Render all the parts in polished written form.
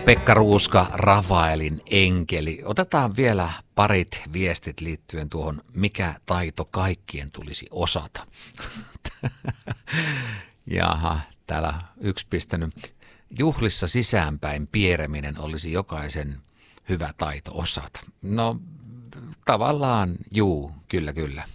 Pekka Ruuska, Rafaelin enkeli. Otetaan vielä parit viestit liittyen tuohon, mikä taito kaikkien tulisi osata. Jaha, täällä yksi pistänyt. Juhlissa sisäänpäin piereminen olisi jokaisen hyvä taito osata. No tavallaan kyllä.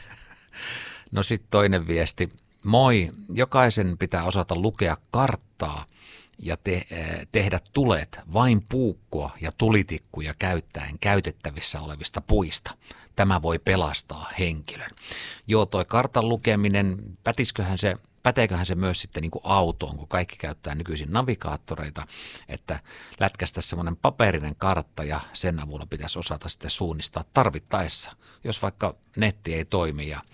No sitten toinen viesti. Moi, jokaisen pitää osata lukea karttaa ja tehdä tulet vain puukkoa ja tulitikkuja käyttäen käytettävissä olevista puista. Tämä voi pelastaa henkilön. Joo, toi kartan lukeminen, päteeköhän se myös sitten niin kuin autoon, kun kaikki käyttää nykyisin navigaattoreita, että lätkästä semmoinen paperinen kartta ja sen avulla pitäisi osata sitten suunnistaa tarvittaessa, jos vaikka netti ei toimi ja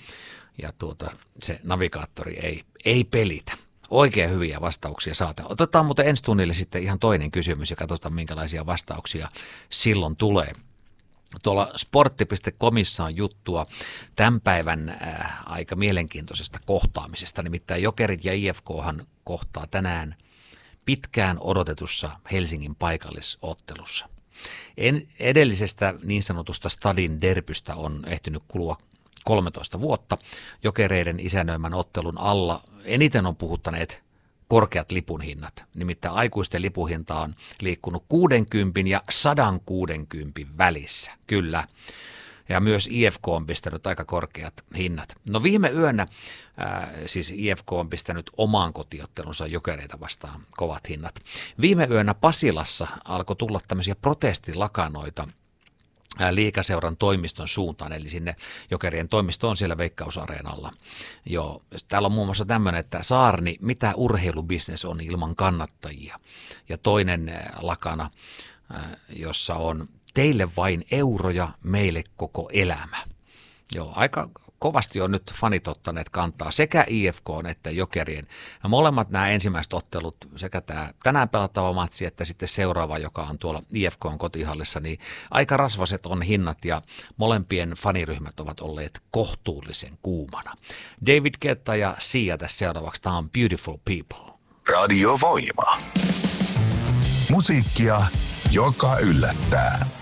se navigaattori ei pelitä. Oikein hyviä vastauksia saata. Otetaan muuten ensi tunnille sitten ihan toinen kysymys ja katsotaan minkälaisia vastauksia silloin tulee. Tuolla sportti.comissa on juttua tämän päivän aika mielenkiintoisesta kohtaamisesta, nimittäin Jokerit ja IFKhan kohtaa tänään pitkään odotetussa Helsingin paikallisottelussa. Edellisestä niin sanotusta Stadin derbystä on ehtinyt kulua 13 vuotta. Jokereiden isännöimän ottelun alla eniten on puhuttaneet korkeat lipunhinnat. Nimittäin aikuisten lipuhinta on liikkunut 60 ja 160 välissä. Kyllä. Ja myös IFK on pistänyt aika korkeat hinnat. No viime yönä siis IFK on pistänyt omaan kotiottelunsa Jokereita vastaan kovat hinnat. Viime yönä Pasilassa alkoi tulla tämmöisiä protestilakanoita Liigaseuran toimiston suuntaan, eli sinne Jokerien toimisto on siellä Veikkausareenalla. Joo, täällä on muun muassa tämmöinen, että Saarni, mitä urheilubisnes on ilman kannattajia. Ja toinen lakana, jossa on teille vain euroja, meille koko elämä. Joo, aika kovasti on nyt fanit ottaneet kantaa sekä IFK että Jokerien. Ja molemmat nämä ensimmäiset ottelut, sekä tämä tänään pelattava matsi että sitten seuraava, joka on tuolla IFK:n kotihallissa, niin aika rasvaset on hinnat ja molempien faniryhmät ovat olleet kohtuullisen kuumana. David Guetta ja Sia tässä seuraavaksi. Tämä on Beautiful People. Radio Voima. Musiikkia, joka yllättää.